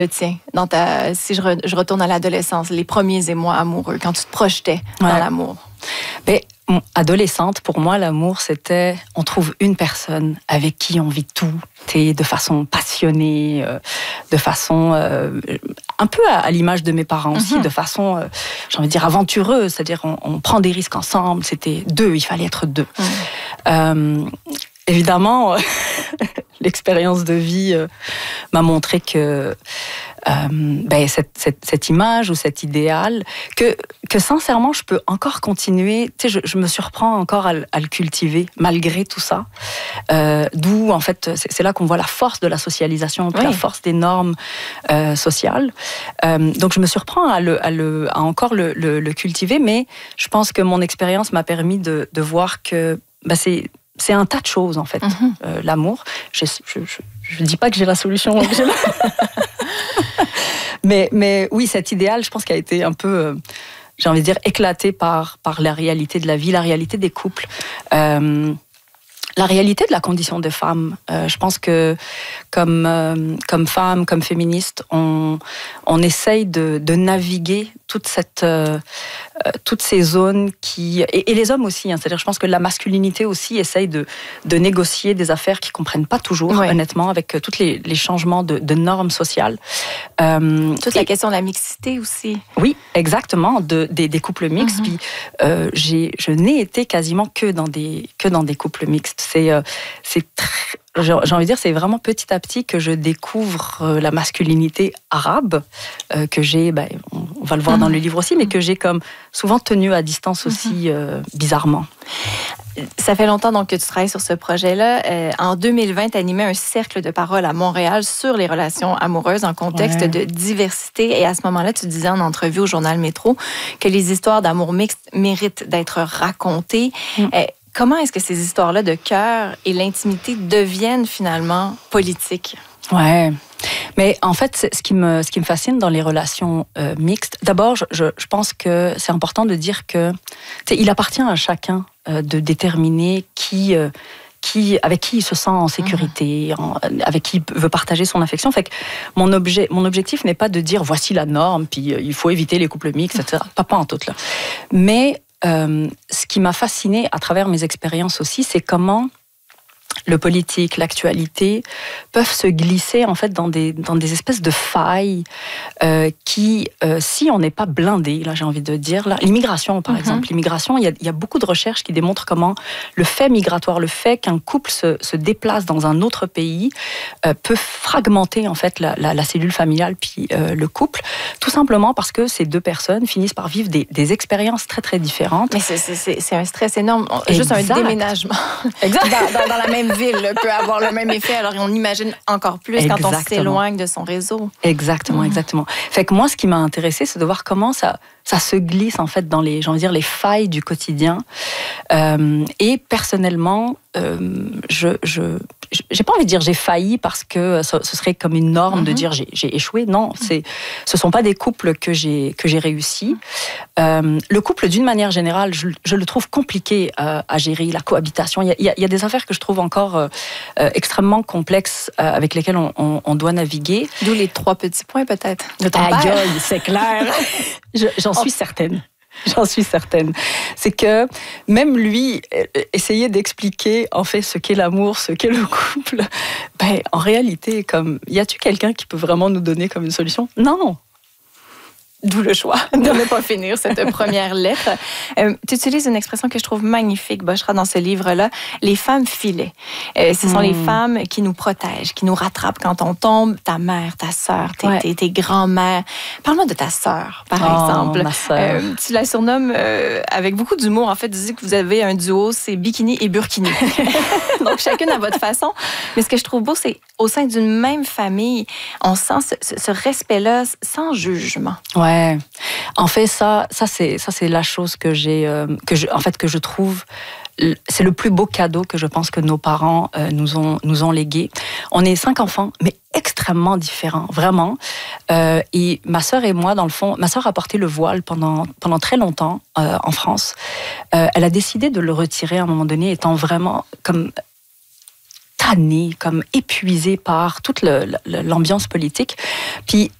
le tien, si je retourne à l'adolescence, les premiers émois amoureux, quand tu te projetais dans l'amour? Mais adolescente, pour moi, l'amour, c'était on trouve une personne avec qui on vit tout, de façon passionnée, de façon un peu à l'image de mes parents aussi, de façon, j'ai envie de dire, aventureuse, c'est-à-dire on prend des risques ensemble, c'était deux, il fallait être deux. Évidemment, l'expérience de vie m'a montré que cette image ou cet idéal, que sincèrement, je peux encore continuer. Tu sais, je me surprends encore à le cultiver, malgré tout ça. D'où, en fait, c'est là qu'on voit la force de la socialisation, la force des normes sociales. Donc, je me surprends à encore le cultiver, mais je pense que mon expérience m'a permis de voir que c'est un tas de choses, en fait, l'amour. Je ne dis pas que j'ai la solution. mais oui, cet idéal, je pense qu'il a été un peu, j'ai envie de dire, éclaté par la réalité de la vie, la réalité des couples. La réalité de la condition de femme. Je pense que comme femme, comme féministe, on essaye de naviguer toutes ces zones et les hommes aussi, c'est-à-dire je pense que la masculinité aussi essaye de négocier des affaires qu'ils comprennent pas toujours, honnêtement, avec tous les changements de normes sociales. Toute la question de la mixité aussi. Oui, exactement, des couples mixtes. Puis je n'ai été quasiment que dans des couples mixtes. J'ai envie de dire, c'est vraiment petit à petit que je découvre la masculinité arabe, que j'ai, on va le voir dans le livre aussi, mais que j'ai comme souvent tenue à distance aussi, bizarrement. Ça fait longtemps donc que tu travailles sur ce projet-là. En 2020, tu animais un cercle de parole à Montréal sur les relations amoureuses en contexte de diversité. Et à ce moment-là, tu disais en entrevue au journal Métro que les histoires d'amour mixte méritent d'être racontées. Comment est-ce que ces histoires-là de cœur et l'intimité deviennent finalement politiques? Ouais. Mais en fait, ce qui me fascine dans les relations mixtes, d'abord, je pense que c'est important de dire que il appartient à chacun de déterminer avec qui il se sent en sécurité, avec qui il veut partager son affection. Fait que mon objectif n'est pas de dire voici la norme, puis il faut éviter les couples mixtes, etc. Pas en tout là. Mais ce qui m'a fascinée à travers mes expériences aussi, c'est comment le politique, l'actualité peuvent se glisser en fait dans des espèces de failles qui, si on n'est pas blindé, là j'ai envie de dire, là, l'immigration par exemple, l'immigration, il y a beaucoup de recherches qui démontrent comment le fait migratoire, le fait qu'un couple se déplace dans un autre pays peut fragmenter en fait la cellule familiale puis le couple, tout simplement parce que ces deux personnes finissent par vivre des expériences très très différentes. Mais c'est un stress énorme, juste un déménagement. Exact. dans la même ville peut avoir le même effet. Alors, on imagine encore plus quand on s'éloigne de son réseau. Exactement. Fait que moi, ce qui m'a intéressée, c'est de voir comment ça se glisse, en fait, dans les failles du quotidien. Et personnellement, j'ai pas envie de dire j'ai failli parce que ce serait comme une norme de dire j'ai échoué. Non, ce sont pas des couples que j'ai réussi. Le couple, d'une manière générale, je le trouve compliqué à gérer, la cohabitation. Il y a des affaires que je trouve encore extrêmement complexes avec lesquelles on doit naviguer. D'où les 3 petits points peut-être de ton père. Aïe, c'est clair. J'en suis certaine. J'en suis certaine. C'est que même lui, essayer d'expliquer en fait ce qu'est l'amour, ce qu'est le couple, en réalité, y a-t-il quelqu'un qui peut vraiment nous donner comme une solution? Non. D'où le choix de ne pas finir cette première lettre. Tu utilises une expression que je trouve magnifique, Bochra, dans ce livre-là, les femmes filets. Ce sont les femmes qui nous protègent, qui nous rattrapent quand on tombe. Ta mère, ta sœur, tes grands-mères. Parle-moi de ta sœur, par exemple. Ma sœur. Tu la surnommes avec beaucoup d'humour. En fait, tu dis que vous avez un duo, c'est bikini et burkini. Donc, chacune à votre façon. Mais ce que je trouve beau, c'est au sein d'une même famille, on sent ce respect-là sans jugement. Ouais. En fait, ça c'est la chose que je trouve, c'est le plus beau cadeau que je pense que nos parents nous ont légué. On est 5 enfants, mais extrêmement différents, vraiment. Et ma sœur et moi, dans le fond, ma sœur a porté le voile pendant très longtemps en France. Elle a décidé de le retirer à un moment donné, étant vraiment comme tanné, comme épuisé par toute l'ambiance politique. Puis